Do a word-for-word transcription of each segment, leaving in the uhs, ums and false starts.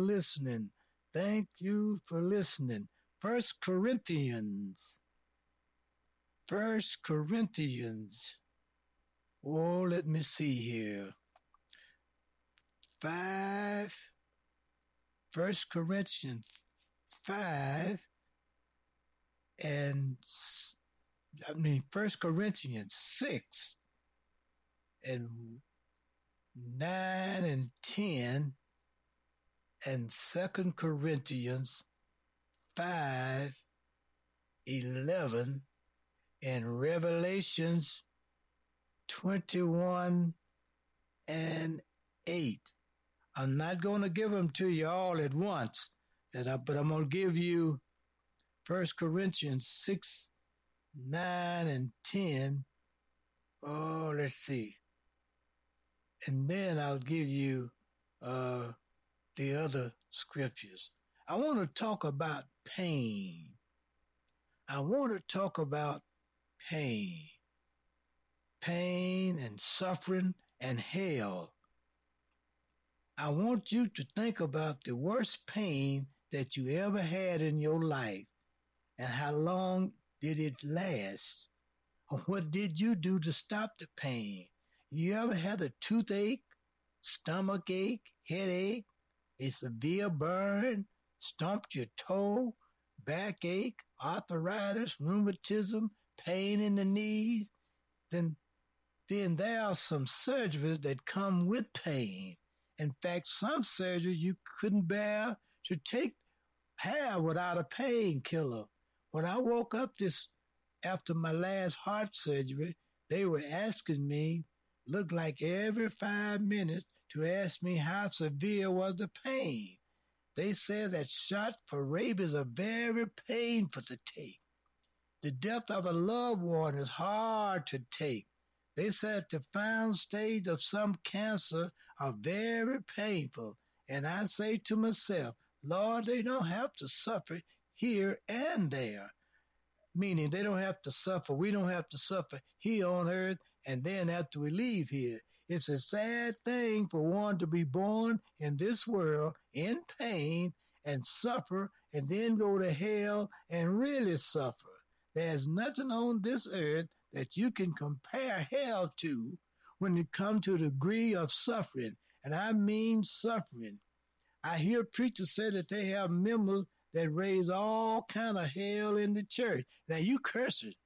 listening. Thank you for listening. First Corinthians. First Corinthians. Oh, let me see here. Five. First Corinthians five. And, I mean, First Corinthians six. And nine and ten. And Second Corinthians five, eleven, and Revelations twenty-one and eight. I'm not going to give them to you all at once, but I'm going to give you First Corinthians six, nine, and ten. Oh, let's see. And then I'll give you uh, the other scriptures. I want to talk about pain. I want to talk about pain. Pain and suffering and hell. I want you to think about the worst pain that you ever had in your life and how long did it last? Or what did you do to stop the pain? You ever had a toothache, stomach ache, headache, a severe burn, stumped your toe, backache, arthritis, rheumatism, pain in the knees? Then, then there are some surgeries that come with pain. In fact, some surgery you couldn't bear to take have without a painkiller. When I woke up this after my last heart surgery, they were asking me, looked like every five minutes, to ask me how severe was the pain. They said that shots for rabies are very painful to take. The death of a loved one is hard to take. They said the final stage of some cancer are very painful. And I say to myself, Lord, they don't have to suffer here and there. Meaning they don't have to suffer. We don't have to suffer here on earth and then after we leave here. It's a sad thing for one to be born in this world in pain and suffer and then go to hell and really suffer. There's nothing on this earth that you can compare hell to when it comes to the degree of suffering. And I mean suffering. I hear preachers say that they have members that raise all kind of hell in the church. Now you cursing.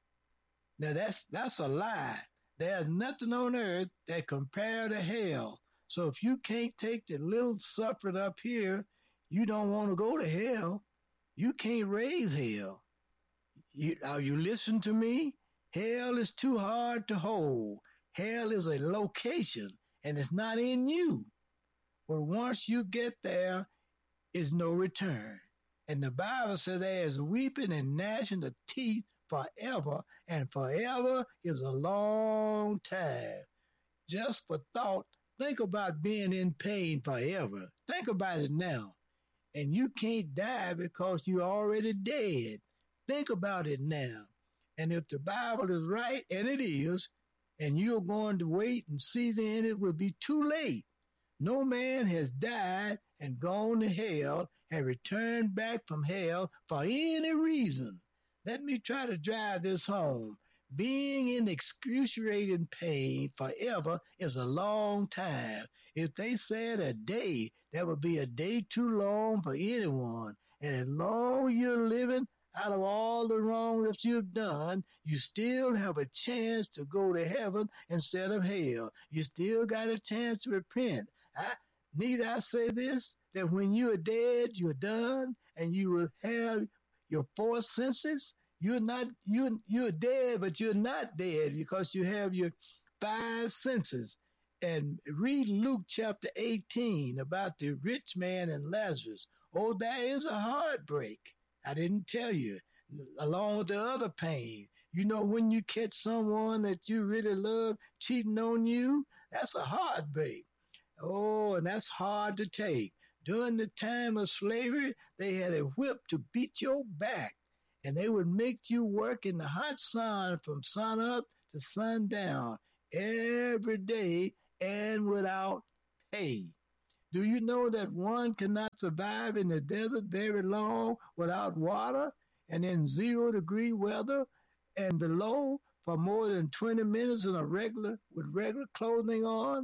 Now that's that's a lie. There's nothing on earth that compare to hell. So if you can't take the little suffering up here, you don't want to go to hell. You can't raise hell. You, are you listening to me? Hell is too hard to hold. Hell is a location, and it's not in you. But once you get there, is no return. And the Bible says there is weeping and gnashing of teeth forever, and forever is a long time. Just for thought, think about being in pain forever. Think about it now. And you can't die because you're already dead. Think about it now. And if the Bible is right, and it is, and you're going to wait and see, then it will be too late. No man has died and gone to hell and returned back from hell for any reason. Let me try to drive this home. Being in excruciating pain forever is a long time. If they said a day, that would be a day too long for anyone. And as long as you're living out of all the wrong that you've done, you still have a chance to go to heaven instead of hell. You still got a chance to repent. I, need I say this? That when you are dead, you're done, and you will have your four senses. You're not, you're, you're dead, but you're not dead because you have your five senses. And read Luke chapter eighteen about the rich man and Lazarus. Oh, there is a heartbreak. I didn't tell you. Along with the other pain. You know when you catch someone that you really love cheating on you? That's a heartbreak. Oh, and that's hard to take. During the time of slavery, they had a whip to beat your back. And they would make you work in the hot sun from sun up to sundown every day and without pay. Do you know that one cannot survive in the desert very long without water and in zero degree weather and below for more than twenty minutes in a regular with regular clothing on?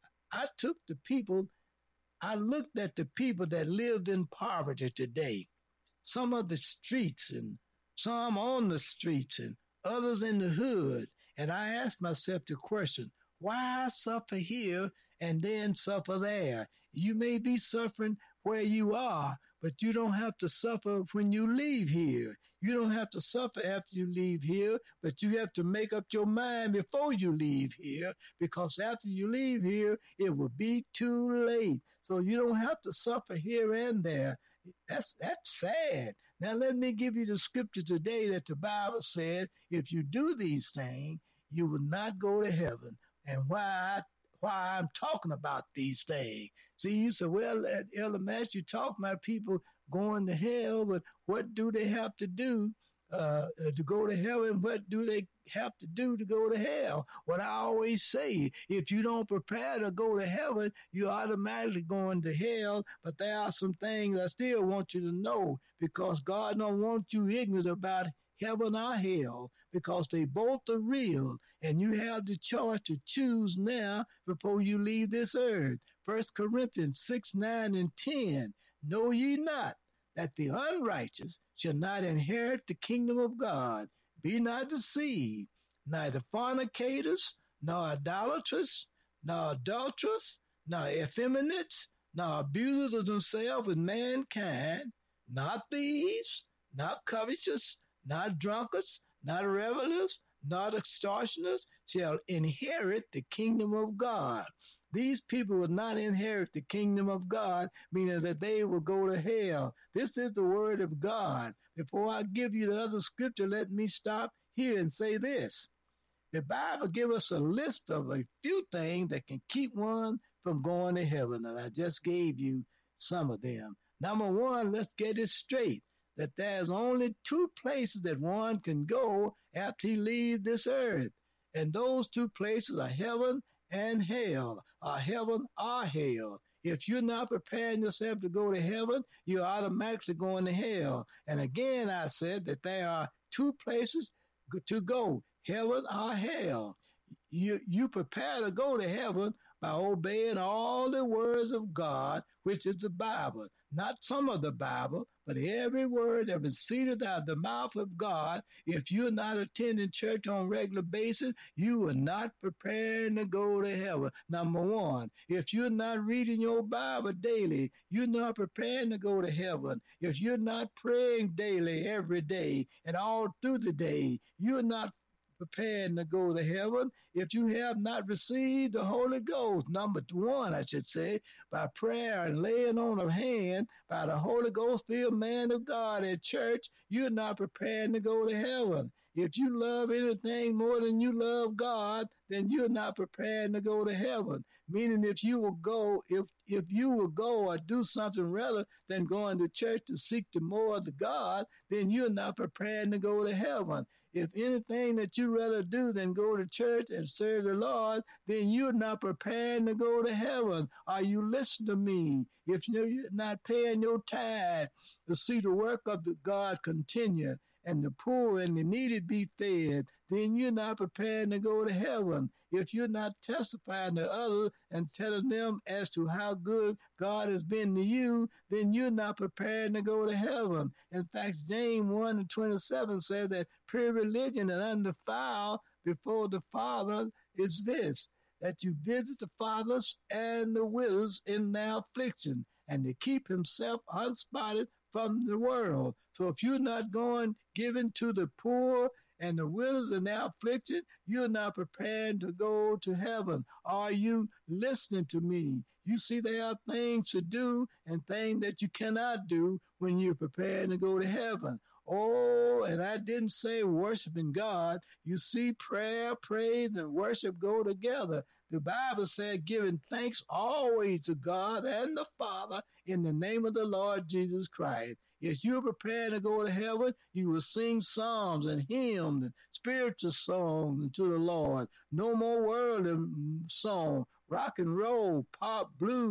I took the people, I looked at the people that lived in poverty today, some of the streets and some on the streets and others in the hood. And I asked myself the question, why suffer here and then suffer there? You may be suffering where you are, but you don't have to suffer when you leave here. You don't have to suffer after you leave here, but you have to make up your mind before you leave here, because after you leave here, it will be too late. So you don't have to suffer here and there. That's that's sad. Now let me give you the scripture today that the Bible said, if you do these things, you will not go to heaven. And why why I'm talking about these things. See, you say, well, Elder Max, you talk about people going to hell, but what do they have to do uh, to go to heaven? What do they have to do to go to hell? What I always say, if you don't prepare to go to heaven, you're automatically going to hell. But there are some things I still want you to know, because God don't want you ignorant about heaven or hell, because they both are real, and you have the choice to choose now before you leave this earth. First Corinthians six, nine, and ten. Know ye not that the unrighteous shall not inherit the kingdom of God? Be not deceived, neither fornicators, nor idolaters, nor adulterers, nor effeminates, nor abusers of themselves with mankind, not thieves, not covetous, not drunkards, not revelers, not extortioners shall inherit the kingdom of God. These people will not inherit the kingdom of God, meaning that they will go to hell. This is the word of God. Before I give you the other scripture, let me stop here and say this. The Bible gives us a list of a few things that can keep one from going to heaven, and I just gave you some of them. Number one, let's get it straight, that there's only two places that one can go after he leaves this earth. And those two places are heaven and hell, or heaven or hell. If you're not preparing yourself to go to heaven, you're automatically going to hell. And again, I said that there are two places to go, heaven or hell. You, you prepare to go to heaven by obeying all the words of God, which is the Bible. Not some of the Bible, but every word that proceeded out of the mouth of God. If you're not attending church on a regular basis, you are not preparing to go to heaven. Number one, if you're not reading your Bible daily, you're not preparing to go to heaven. If you're not praying daily every day and all through the day, you're not preparing to go to heaven. If you have not received the Holy Ghost, number one, I should say, by prayer and laying on of hand by the Holy Ghost filled man of God at church, you're not preparing to go to heaven. If you love anything more than you love God, then you're not preparing to go to heaven. Meaning, if you will go, if if you will go or do something rather than going to church to seek the more of the God, then you're not preparing to go to heaven. If anything that you rather do than go to church and serve the Lord, then you're not preparing to go to heaven. Are you listening to me? If you're not paying your tithe to see the work of the God continue, and the poor and the needy be fed, then you're not preparing to go to heaven. If you're not testifying to others and telling them as to how good God has been to you, then you're not preparing to go to heaven. In fact, James one and twenty-seven says that pure religion and undefiled before the Father is this, that you visit the fatherless and the widows in their affliction, and to keep himself unspotted from the world. So if you're not going, giving to the poor and the widows and their affliction, you're not preparing to go to heaven. Are you listening to me? You see, there are things to do and things that you cannot do when you're preparing to go to heaven. Oh, and I didn't say worshiping God. You see, prayer, praise, and worship go together. The Bible said giving thanks always to God and the Father in the name of the Lord Jesus Christ. If you're prepared to go to heaven, you will sing psalms and hymns and spiritual songs to the Lord. No more worldly song, rock and roll, pop, blues,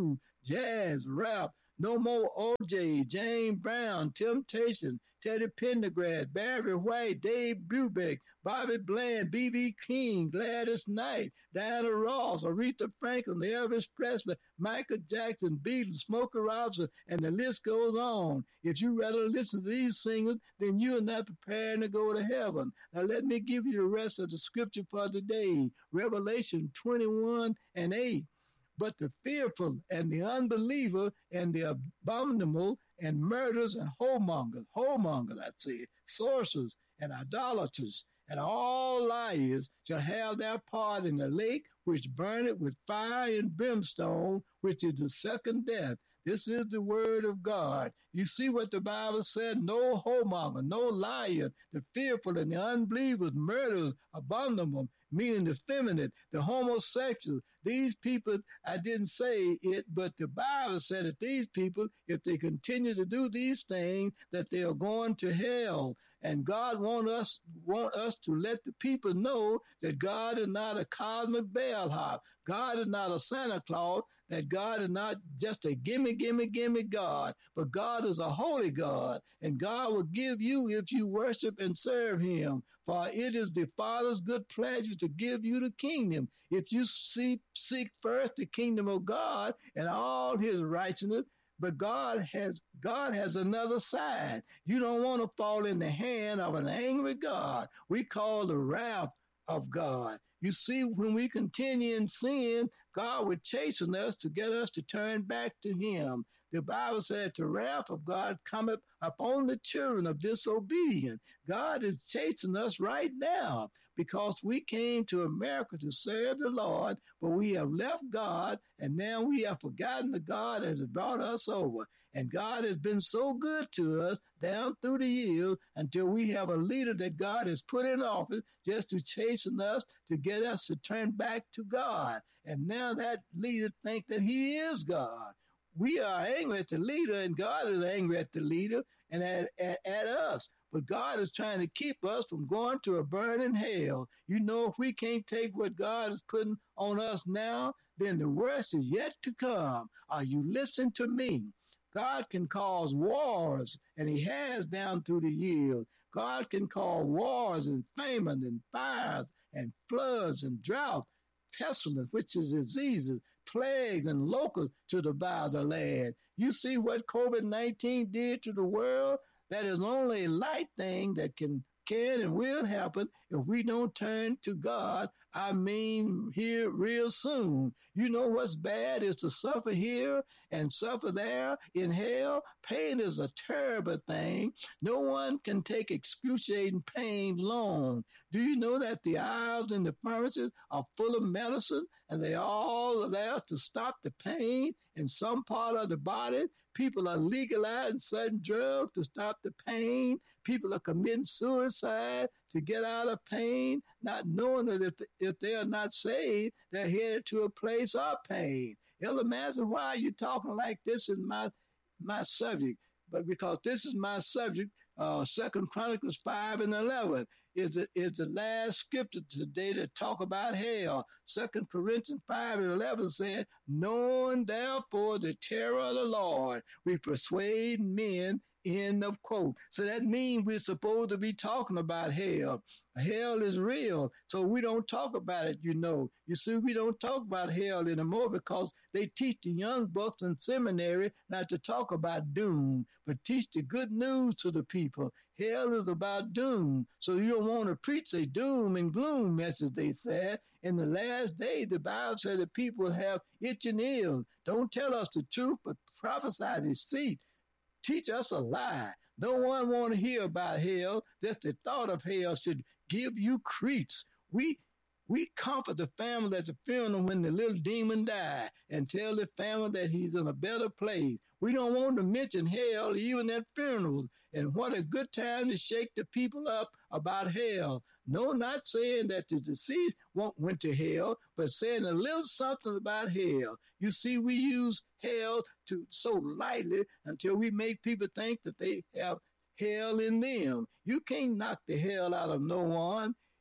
jazz, rap. No more O J, James Brown, Temptation, Teddy Pendergrass, Barry White, Dave Brubeck, Bobby Bland, B B. King, Gladys Knight, Diana Ross, Aretha Franklin, Elvis Presley, Michael Jackson, Beatles, Smokey Robinson, and the list goes on. If you rather listen to these singers, then you are not prepared to go to heaven. Now let me give you the rest of the scripture for today. Revelation twenty-one and eight. But the fearful and the unbeliever and the abominable and murderers and whoremongers, whoremongers, I say, sorcerers and idolaters and all liars shall have their part in the lake which burneth with fire and brimstone, which is the second death. This is the word of God. You see what the Bible said? No whoremonger, no liar, the fearful and the unbelievers, murderers, abominable, meaning the feminine, the homosexual. These people, I didn't say it, but the Bible said that these people, if they continue to do these things, that they are going to hell. And God want us want us to let the people know that God is not a cosmic bellhop. God is not a Santa Claus. That God is not just a gimme, gimme, gimme God, but God is a holy God, and God will give you if you worship and serve him. For it is the Father's good pleasure to give you the kingdom. If you seek, seek first the kingdom of God and all his righteousness, but God has God has another side. You don't want to fall in the hand of an angry God. We call the wrath of God. You see, when we continue in sin, God would chasten us to get us to turn back to him. The Bible said the wrath of God cometh upon the children of disobedience. God is chastening us right now because we came to America to serve the Lord, but we have left God, and now we have forgotten the God that has brought us over. And God has been so good to us down through the years until we have a leader that God has put in office just to chasten us, to get us to turn back to God. And now that leader thinks that he is God. We are angry at the leader, and God is angry at the leader and at, at, at us. But God is trying to keep us from going to a burning hell. You know, if we can't take what God is putting on us now, then the worst is yet to come. Are you listening to me? God can cause wars, and he has down through the years. God can cause wars and famine and fires and floods and drought, pestilence, which is diseases, plagues and locusts to devour the land. You see what COVID nineteen did to the world? That is only a light thing that can can and will happen if we don't turn to God. I mean, here real soon. You know what's bad is to suffer here and suffer there in hell. Pain is a terrible thing. No one can take excruciating pain long. Do you know that the aisles in the pharmacies are full of medicine and they all are there to stop the pain in some part of the body? People are legalizing certain drugs to stop the pain. People are committing suicide to get out of pain, not knowing that if, if they are not saved, they're headed to a place of pain. Elder Master, why are you talking like this in my my subject? But because this is my subject, uh, Second Chronicles five and eleven is the, is the last scripture today to talk about hell. Second Corinthians five and eleven said, knowing therefore the terror of the Lord, we persuade men. End of quote. So that means we're supposed to be talking about hell. Hell is real, so we don't talk about it, you know. You see, we don't talk about hell anymore because they teach the young bucks in seminary not to talk about doom, but teach the good news to the people. Hell is about doom, so you don't want to preach a doom and gloom message, they said. In the last days, the Bible said that people have itching ears. Don't tell us the truth, but prophesy deceit. Teach us a lie. No one want to hear about hell. Just the thought of hell should give you creeps. We we comfort the family at the funeral when the little demon died and tell the family that he's in a better place. We don't want to mention hell even at funerals. And what a good time to shake the people up about hell. No, not saying that the deceased won't went to hell, but saying a little something about hell. You see, we use hell to so lightly until we make people think that they have hell in them. You can't knock the hell out of no one.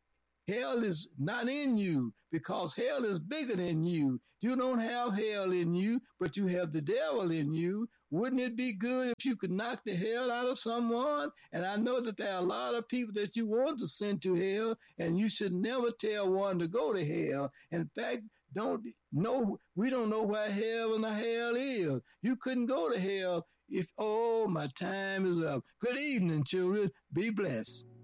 Hell is not in you because hell is bigger than you. You don't have hell in you, but you have the devil in you. Wouldn't it be good if you could knock the hell out of someone? And I know that there are a lot of people that you want to send to hell, and you should never tell one to go to hell. In fact, don't know we don't know where heaven or hell is. You couldn't go to hell if oh my time is up. Good evening, children. Be blessed.